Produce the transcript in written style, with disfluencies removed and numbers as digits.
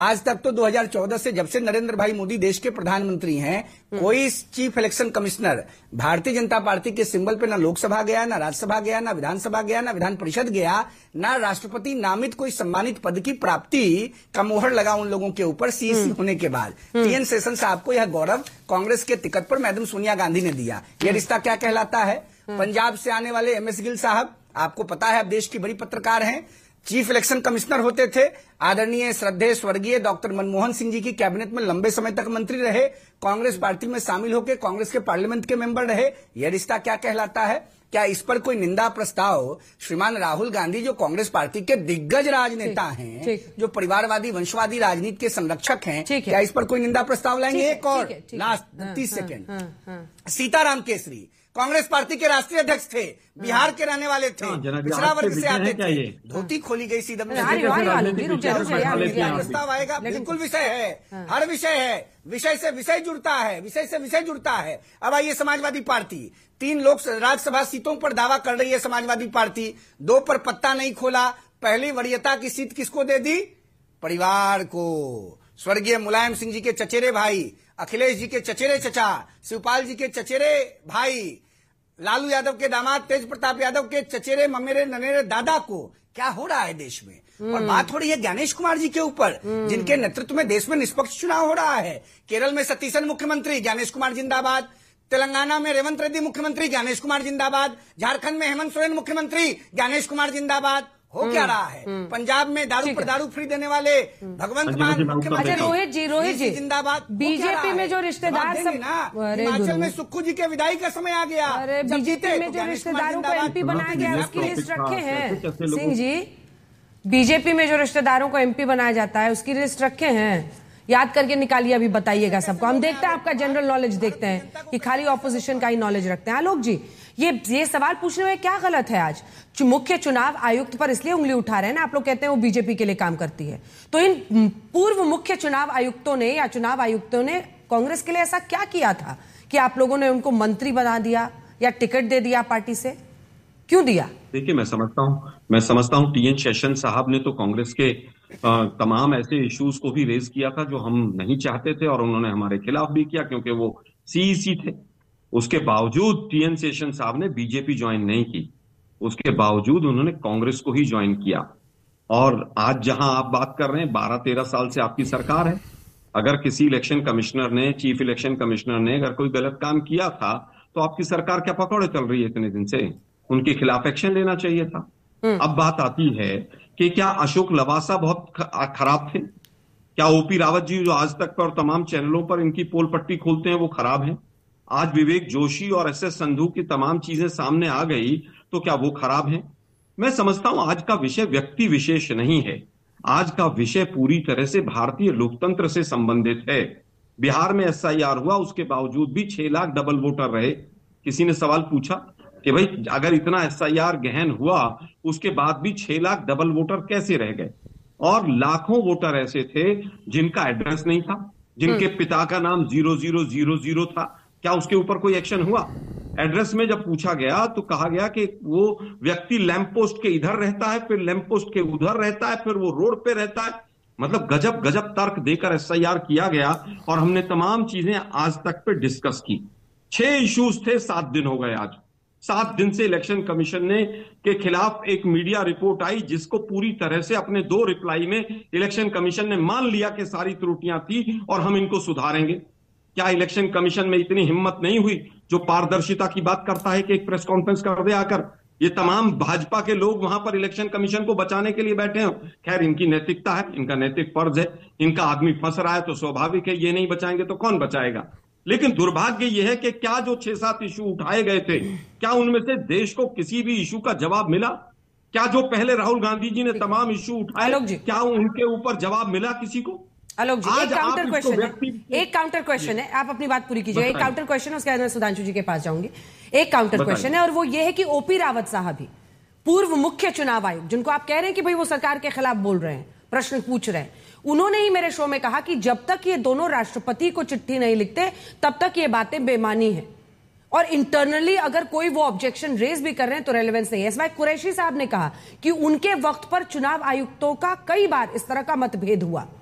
आज तक तो 2014 से जब से नरेंद्र भाई मोदी देश के प्रधानमंत्री हैं, कोई chief election commissioner Bharatiya Janata party के सिंबल पे ना लोकसभा गया, ना राज्यसभा गया, ना विधानसभा गया, ना विधान परिषद गया, ना राष्ट्रपति नामित कोई सम्मानित पद की प्राप्ति का मोहर लगा उन लोगों के ऊपर सीईसी होने के बाद। टीएन शेषन साहब को यह गौरव कांग्रेस के टिकट पर मैडम सोनिया गांधी ने दिया। यह रिश्ता क्या कहलाता है? पंजाब से आने वाले एमएस गिल साहब, आपको पता है, अब देश की बड़ी पत्रकार हैं, चीफ इलेक्शन कमिश्नर होते थे, आदरणीय श्रद्धेय स्वर्गीय डॉक्टर मनमोहन सिंह जी की कैबिनेट में लंबे समय तक मंत्री रहे, कांग्रेस पार्टी में शामिल होकर कांग्रेस के पार्लियामेंट के मेंबर रहे। यह रिश्ता क्या कहलाता है? क्या इस पर कोई निंदा प्रस्ताव श्रीमान राहुल गांधी, जो कांग्रेस पार्टी के दिग्गज राजनेता हैं, जो परिवारवादी वंशवादी राजनीति के संरक्षक हैं, क्या इस पर कोई निंदा प्रस्ताव लाएंगे? एक और last 30 second, Sitaram Kesari Congress party के राष्ट्रीय अध्यक्ष थे, बिहार के रहने वाले थे, पिछड़ा वर्ग से आते थे, धोती खोली गई सीधम प्रस्ताव आएगा। बिल्कुल विषय है, हर विषय है, विषय से विषय जुड़ता है, विषय से विषय जुड़ता है। अब आइए समाजवादी पार्टी, 3 लोक राज्यसभा सीटों पर दावा कर रही है समाजवादी पार्टी, 2 पर पत्ता नहीं खोला। पहली वरीयता की सीट किसको दे दी? परिवार को। स्वर्गीय मुलायम सिंह जी के चचेरे भाई, अखिलेश जी के चचेरे चचा, शिवपाल जी के चचेरे भाई, लालू यादव के दामाद तेज प्रताप यादव के चचेरे ममेरे ननेरे दादा को क्या हो रहा है देश में। और बात हो रही है ज्ञानेश कुमार जी के ऊपर, जिनके नेतृत्व में देश में निष्पक्ष चुनाव हो रहा है। केरल में सतीशन मुख्यमंत्री, ज्ञानेश कुमार जिंदाबाद। तेलंगाना में रेवंत रेड्डी मुख्यमंत्री, ज्ञानेश कुमार जिंदाबाद। झारखंड में हेमंत सोरेन मुख्यमंत्री, ज्ञानेश कुमार जिंदाबाद। हो क्या रहा है? पंजाब में दारू पर दारू फ्री देने वाले भगवंत मान मुख्यमंत्री, रोहित जी जिंदाबाद। बीजेपी में जो रिश्तेदार सब, हिमाचल में सुक्खू जी के विदाई का समय आ गया। बीजेपी में जो रिश्तेदारों को एमपी बनाया गया उसकी लिस्ट रखे हैं सिंह जी। बीजेपी में जो रिश्तेदारों को एमपी बनाया जाता है उसकी लिस्ट रखे हैं, याद करके निकालिए, अभी बताइएगा सबको। हम देखते हैं आपका जनरल नॉलेज, देखते हैं कि खाली ऑपोजिशन का ही नॉलेज रखते हैं। आलोक जी, ये सवाल पूछने में क्या गलत है? आज मुख्य चुनाव आयुक्त पर इसलिए उंगली उठा रहे हैं ना आप लोग, कहते हैं वो बीजेपी के लिए काम करती है, तो इन पूर्व मुख्य चुनाव आयुक्तों ने या चुनाव आयुक्तों ने कांग्रेस के लिए ऐसा क्या किया था कि आप लोगों ने उनको मंत्री बना दिया या टिकट दे दिया पार्टी से? क्यों दिया? देखिए, मैं समझता हूं टीएन शेषन साहब ने तो कांग्रेस के तमाम ऐसे इश्यूज को भी रेज किया था जो हम नहीं चाहते थे, और उन्होंने हमारे खिलाफ भी किया क्योंकि वो सीईसी थे। उसके बावजूद टीएन शेषन साहब ने बीजेपी ज्वाइन नहीं की, उसके बावजूद उन्होंने कांग्रेस को ही ज्वाइन किया। और आज जहां आप बात कर रहे हैं, 12-13 साल से आपकी सरकार है। अगर किसी इलेक्शन कमिश्नर ने, चीफ इलेक्शन कमिश्नर ने अगर कोई गलत काम किया था तो आपकी सरकार क्या पकौड़े चल रही है इतने दिन से? उनके खिलाफ एक्शन लेना चाहिए था। अब बात आती है कि क्या अशोक लवासा बहुत खराब थे? क्या ओपी रावत जी जो आज तक पर तमाम चैनलों पर इनकी पोल पट्टी खोलते हैं वो खराब हैं? आज विवेक जोशी और एसएस संधू की तमाम चीजें सामने आ गई तो क्या वो खराब हैं? मैं समझता हूं आज का विषय व्यक्ति विशेष नहीं है, आज का विषय पूरी तरह से भारतीय लोकतंत्र से संबंधित है। बिहार में एसआईआर हुआ, उसके बावजूद भी 6 लाख डबल वोटर रहे। किसी ने सवाल पूछा कि भाई अगर इतना एसआईआर गहन हुआ उसके बाद भी 6 लाख डबल वोटर कैसे रह गए? और लाखों वोटर ऐसे थे जिनका एड्रेस नहीं था, जिनके पिता का नाम 0000 था। क्या उसके ऊपर कोई एक्शन हुआ? एड्रेस में जब पूछा गया तो कहा गया कि वो व्यक्ति लैंप पोस्ट के इधर रहता है, फिर लैंप पोस्ट के उधर रहता है, फिर वो रोड पे रहता है। मतलब गजब गजब तर्क देकर एसआईआर किया गया और हमने तमाम चीजें आज तक पे डिस्कस की। 6 इश्यूज थे, 7 दिन हो गए आज। 7 दिन से इलेक्शन कमीशन ने के खिलाफ एक मीडिया रिपोर्ट आई जिसको पूरी तरह से अपने 2 रिप्लाई में इलेक्शन कमीशन ने मान लिया कि सारी त्रुटियां थी और हम इनको सुधारेंगे। क्या इलेक्शन कमीशन में इतनी हिम्मत नहीं हुई जो पारदर्शिता की बात करता है कि एक प्रेस कॉन्फ्रेंस कर दे आकर? ये तमाम भाजपा के लोग वहां पर इलेक्शन कमीशन को बचाने के लिए बैठे हो। खैर, इनकी नैतिकता है, इनका नैतिक फर्ज है, इनका आदमी फंस रहा है तो स्वाभाविक है, ये नहीं बचाएंगे तो कौन बचाएगा? लेकिन दुर्भाग्य यह है कि क्या जो 6-7 इशू उठाए गए थे, क्या उनमें से देश को किसी भी इशू का जवाब मिला? क्या जो पहले राहुल गांधी जी ने तमाम इशू उठाए, क्या उनके ऊपर जवाब मिला किसी को? आलोक जी, एक काउंटर क्वेश्चन है, आप अपनी बात पूरी कीजिए। एक काउंटर क्वेश्चन है, उसके बाद मैं सुधांशु जी के पास जाऊंगी। एक काउंटर क्वेश्चन है और वो ये है कि ओपी रावत साहब ही पूर्व मुख्य चुनाव आयुक्त, जिनको आप कह रहे हैं कि भाई वो सरकार के खिलाफ बोल रहे हैं, प्रश्न पूछ रहे हैं, उन्होंने ही मेरे शो में कहा कि जब तक ये दोनों राष्ट्रपति को चिट्ठी नहीं लिखते तब तक ये बातें बेमानी है, और इंटरनली अगर कोई वो ऑब्जेक्शन रेज भी कर रहे हैं तो रेलेवेंस नहीं है। एसवाई कुरैशी साहब ने कहा कि उनके वक्त पर चुनाव आयुक्तों का कई बार इस तरह का मतभेद हुआ।